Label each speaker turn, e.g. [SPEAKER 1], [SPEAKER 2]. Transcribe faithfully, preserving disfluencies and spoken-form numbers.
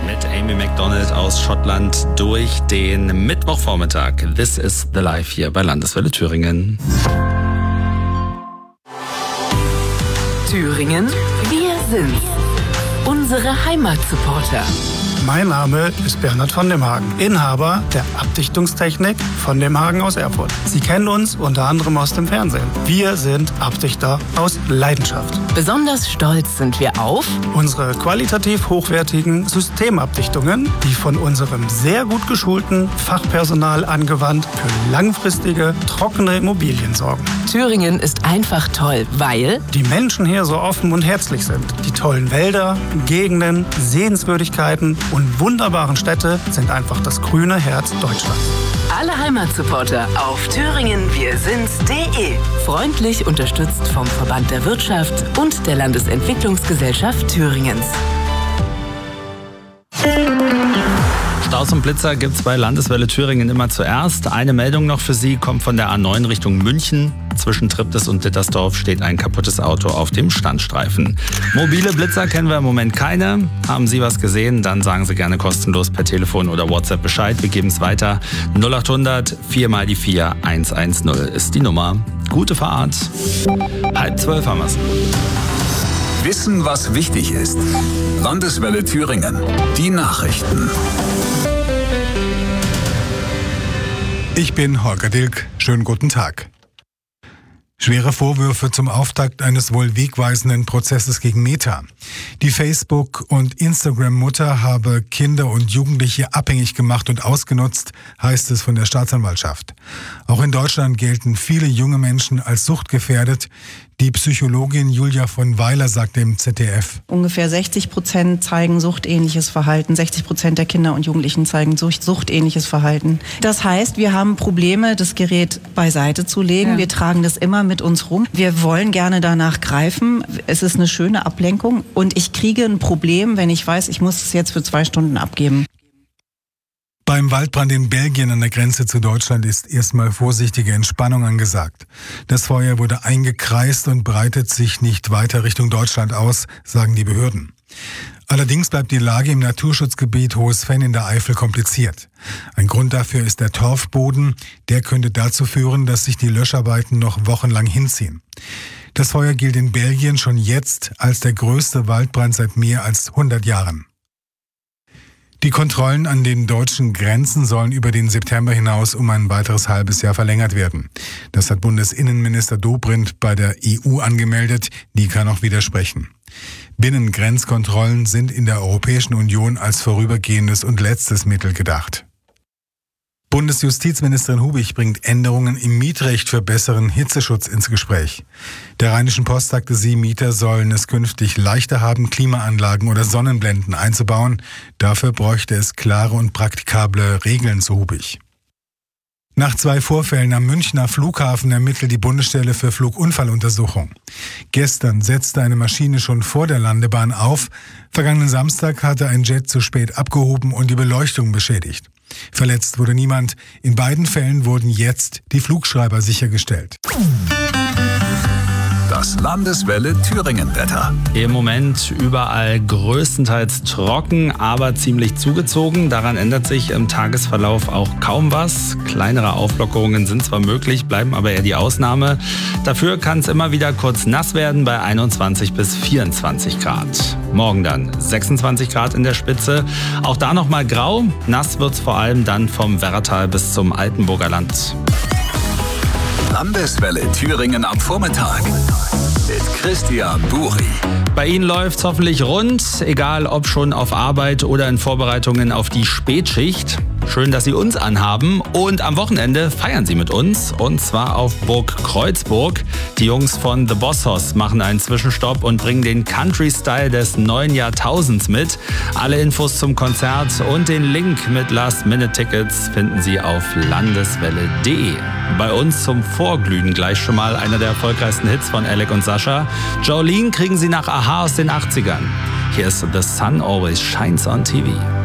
[SPEAKER 1] mit Amy Macdonald aus Schottland durch den Mittwochvormittag. This is the Life hier bei Landeswelle Thüringen.
[SPEAKER 2] Thüringen, wir sind's. Unsere Heimatsupporter.
[SPEAKER 3] Mein Name ist Bernhard von dem Hagen, Inhaber der Abdichtungstechnik von dem Hagen aus Erfurt. Sie kennen uns unter anderem aus dem Fernsehen. Wir sind Abdichter aus Leidenschaft.
[SPEAKER 2] Besonders stolz sind wir auf
[SPEAKER 3] unsere qualitativ hochwertigen Systemabdichtungen, die von unserem sehr gut geschulten Fachpersonal angewandt für langfristige, trockene Immobilien sorgen.
[SPEAKER 2] Thüringen ist einfach toll, weil
[SPEAKER 3] die Menschen hier so offen und herzlich sind. Die tollen Wälder, Gegenden, Sehenswürdigkeiten und wunderbaren Städte sind einfach das grüne Herz Deutschlands.
[SPEAKER 2] Alle Heimatsupporter auf thüringen wir sind's punkt de. Freundlich unterstützt vom Verband der Wirtschaft und der Landesentwicklungsgesellschaft Thüringens.
[SPEAKER 1] Staus und Blitzer gibt's bei Landeswelle Thüringen immer zuerst. Eine Meldung noch für Sie, kommt von der A neun Richtung München. Zwischen Triptis und Dittersdorf steht ein kaputtes Auto auf dem Standstreifen. Mobile Blitzer kennen wir im Moment keine. Haben Sie was gesehen, dann sagen Sie gerne kostenlos per Telefon oder WhatsApp Bescheid. Wir geben es weiter. null acht hundert vier mal die vier eins eins null ist die Nummer. Gute Fahrt. Halb zwölf haben wir's.
[SPEAKER 4] Wissen, was wichtig ist. Landeswelle Thüringen. Die Nachrichten.
[SPEAKER 5] Ich bin Holger Dilk. Schönen guten Tag. Schwere Vorwürfe zum Auftakt eines wohl wegweisenden Prozesses gegen Meta. Die Facebook- und Instagram-Mutter habe Kinder und Jugendliche abhängig gemacht und ausgenutzt, heißt es von der Staatsanwaltschaft. Auch in Deutschland gelten viele junge Menschen als suchtgefährdet. Die Psychologin Julia von Weiler sagt dem Z D F.
[SPEAKER 6] Ungefähr sechzig Prozent zeigen suchtähnliches Verhalten. sechzig Prozent der Kinder und Jugendlichen zeigen sucht, suchtähnliches Verhalten. Das heißt, wir haben Probleme, das Gerät beiseite zu legen. Ja. Wir tragen das immer mit uns rum. Wir wollen gerne danach greifen. Es ist eine schöne Ablenkung. Und ich kriege ein Problem, wenn ich weiß, ich muss es jetzt für zwei Stunden abgeben.
[SPEAKER 5] Beim Waldbrand in Belgien an der Grenze zu Deutschland ist erstmal vorsichtige Entspannung angesagt. Das Feuer wurde eingekreist und breitet sich nicht weiter Richtung Deutschland aus, sagen die Behörden. Allerdings bleibt die Lage im Naturschutzgebiet Hohes Venn in der Eifel kompliziert. Ein Grund dafür ist der Torfboden. Der könnte dazu führen, dass sich die Löscharbeiten noch wochenlang hinziehen. Das Feuer gilt in Belgien schon jetzt als der größte Waldbrand seit mehr als hundert Jahren. Die Kontrollen an den deutschen Grenzen sollen über den September hinaus um ein weiteres halbes Jahr verlängert werden. Das hat Bundesinnenminister Dobrindt bei der E U angemeldet. Die kann auch widersprechen. Binnengrenzkontrollen sind in der Europäischen Union als vorübergehendes und letztes Mittel gedacht. Bundesjustizministerin Hubich bringt Änderungen im Mietrecht für besseren Hitzeschutz ins Gespräch. Der Rheinischen Post sagte sie, Mieter sollen es künftig leichter haben, Klimaanlagen oder Sonnenblenden einzubauen. Dafür bräuchte es klare und praktikable Regeln, so Hubich. Nach zwei Vorfällen am Münchner Flughafen ermittelt die Bundesstelle für Flugunfalluntersuchung. Gestern setzte eine Maschine schon vor der Landebahn auf. Vergangenen Samstag hatte ein Jet zu spät abgehoben und die Beleuchtung beschädigt. Verletzt wurde niemand. In beiden Fällen wurden jetzt die Flugschreiber sichergestellt.
[SPEAKER 4] Das Landeswelle Thüringen-Wetter.
[SPEAKER 1] Im Moment überall größtenteils trocken, aber ziemlich zugezogen. Daran ändert sich im Tagesverlauf auch kaum was. Kleinere Auflockerungen sind zwar möglich, bleiben aber eher die Ausnahme. Dafür kann es immer wieder kurz nass werden bei einundzwanzig bis vierundzwanzig Grad. Morgen dann sechsundzwanzig Grad in der Spitze. Auch da nochmal grau. Nass wird's vor allem dann vom Werratal bis zum Altenburger Land.
[SPEAKER 4] Landeswelle Thüringen am Vormittag mit Christian Buri.
[SPEAKER 1] Bei Ihnen läuft's hoffentlich rund, egal ob schon auf Arbeit oder in Vorbereitungen auf die Spätschicht. Schön, dass Sie uns anhaben und am Wochenende feiern Sie mit uns und zwar auf Burg Kreuzburg. Die Jungs von The Boss Hoss machen einen Zwischenstopp und bringen den Country-Style des neuen Jahrtausends mit. Alle Infos zum Konzert und den Link mit Last-Minute-Tickets finden Sie auf landeswelle punkt de. Bei uns zum Vorglühen gleich schon mal einer der erfolgreichsten Hits von Alec und Sascha. Jolene kriegen Sie nach Aha aus den achtzigern. Hier ist The Sun Always Shines on T V.